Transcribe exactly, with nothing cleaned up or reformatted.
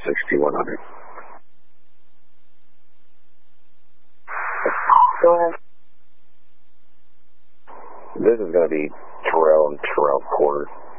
sixty-one hundred. Go ahead. This is going to be Terrell and Terrell Quarter.